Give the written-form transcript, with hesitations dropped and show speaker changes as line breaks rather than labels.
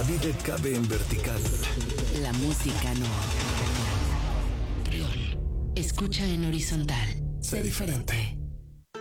La vida cabe en vertical.
La música no. Escucha en horizontal. Sé diferente.